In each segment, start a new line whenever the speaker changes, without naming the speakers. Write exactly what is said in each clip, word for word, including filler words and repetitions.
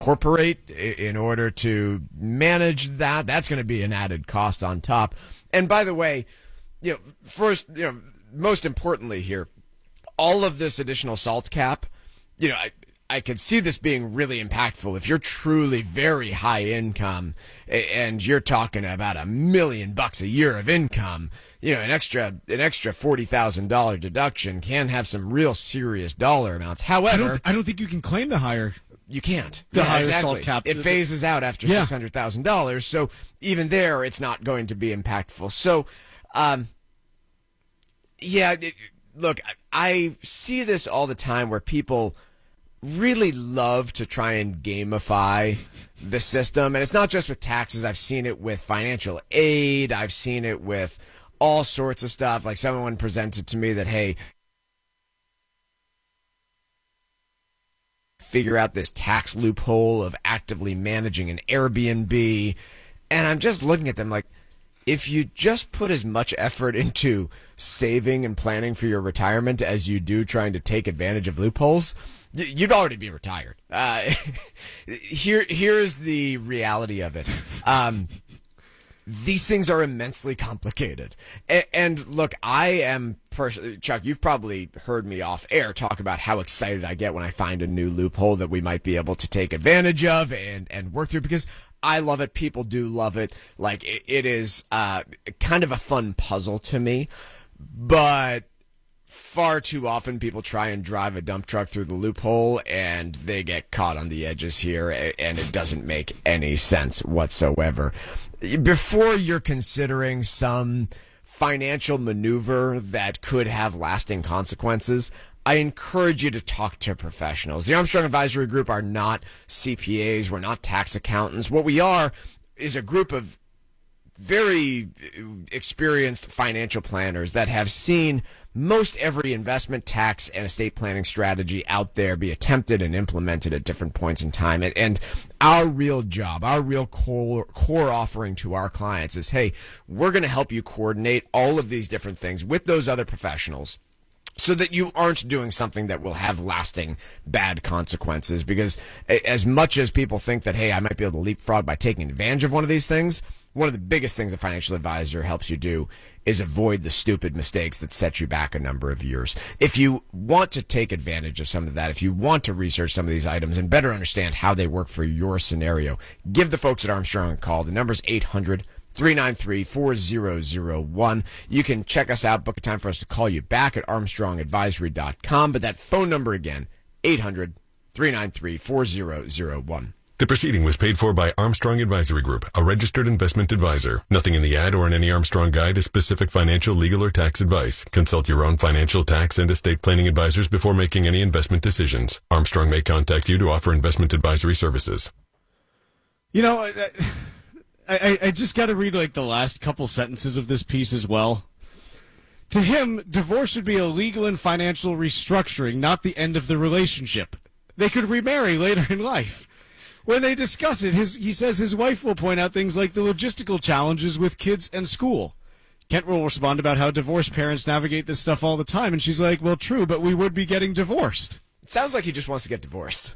incorporate in order to manage that. That's going to be an added cost on top. And by the way, you know, first, you know, most importantly here, all of this additional SALT cap, you know, I, I could see this being really impactful if you're truly very high income and you're talking about a million bucks a year of income. You know, an extra an extra forty thousand dollars deduction can have some real serious dollar amounts. However,
I don't, I don't think you can claim the higher.
You can't.
The
yeah,
higher
exactly.
SALT cap.
It phases out after
yeah.
six hundred thousand dollars. So even there, it's not going to be impactful. So, um, yeah, it, look, I see this all the time where people really love to try and gamify the system. And it's not just with taxes. I've seen it with financial aid. I've seen it with all sorts of stuff. Like someone presented to me that, hey, figure out this tax loophole of actively managing an Airbnb. And I'm just looking at them like, if you just put as much effort into saving and planning for your retirement as you do trying to take advantage of loopholes, you'd already be retired. Uh, here, here's the reality of it. Um, these things are immensely complicated. And, and look, I am personally, Chuck, you've probably heard me off air talk about how excited I get when I find a new loophole that we might be able to take advantage of and, and work through, because I love it. People do love it. Like it, it is uh, kind of a fun puzzle to me, but far too often people try and drive a dump truck through the loophole and they get caught on the edges here, and it doesn't make any sense whatsoever. Before you're considering some financial maneuver that could have lasting consequences, I encourage you to talk to professionals. The Armstrong Advisory Group are not C P As. We're not tax accountants. What we are is a group of very experienced financial planners that have seen most every investment, tax, and estate planning strategy out there be attempted and implemented at different points in time. And, and our real job, our real core, core offering to our clients is, hey, we're going to help you coordinate all of these different things with those other professionals so that you aren't doing something that will have lasting bad consequences. Because as much as people think that, hey, I might be able to leapfrog by taking advantage of one of these things, one of the biggest things a financial advisor helps you do is avoid the stupid mistakes that set you back a number of years. If you want to take advantage of some of that, if you want to research some of these items and better understand how they work for your scenario, give the folks at Armstrong a call. The number's eight hundred, three nine three, four zero zero one. You can check us out, book a time for us to call you back at armstrong advisory dot com. But that phone number again, eight hundred, three nine three, four zero zero one.
The proceeding was paid for by Armstrong Advisory Group, a registered investment advisor. Nothing in the ad or in any Armstrong guide is specific financial, legal, or tax advice. Consult your own financial, tax, and estate planning advisors before making any investment decisions. Armstrong may contact you to offer investment advisory services.
You know, I, I, I just got to read like the last couple sentences of this piece as well. To him, divorce would be a legal and financial restructuring, not the end of the relationship. They could remarry later in life. When they discuss it, his, he says his wife will point out things like the logistical challenges with kids and school. Kent will respond about how divorced parents navigate this stuff all the time, and she's like, well, true, but we would be getting divorced.
It sounds like he just wants to get divorced.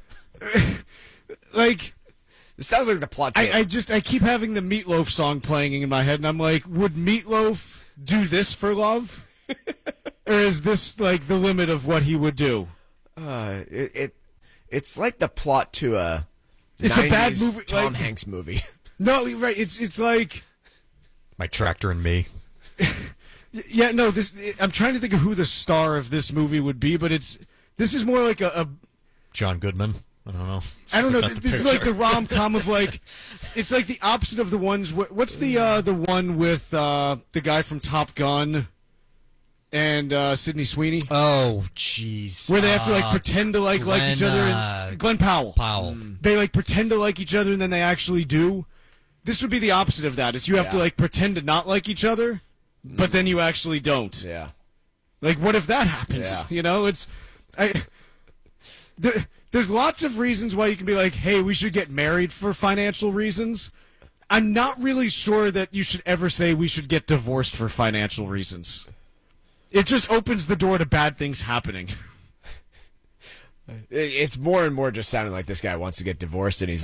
Like,
it sounds like the plot.
I, I just, I keep having the Meatloaf song playing in my head, and I'm like, would Meatloaf do this for love? Or is this, like, the limit of what he would do?
Uh, it, it It's like the plot to a...
It's a bad movie.
Tom
like,
Hanks movie.
No, right. It's it's like
My Tractor and Me.
Yeah, no. This I'm trying to think of who the star of this movie would be, but it's this is more like a, a
John Goodman. I don't know.
I don't know.
Got the
This is
picture.
like the rom com of like it's like the opposite of the ones. What's the uh, the one with uh, the guy from Top Gun and uh, Sydney Sweeney?
Oh, jeez.
Where they have to like
Uh,
pretend to like
Glenn,
like each other. And,
uh,
Glenn Powell.
Powell.
They like pretend to like each other and then they actually do. This would be the opposite of that. It's you have to
Yeah.
like pretend to not like each other, but then you actually don't.
Yeah.
Like, what if that happens?
Yeah.
You know, it's I. There, there's lots of reasons why you can be like, hey, we should get married for financial reasons. I'm not really sure that you should ever say we should get divorced for financial reasons. It just opens the door to bad things happening.
It's more and more just sounding like this guy wants to get divorced and he's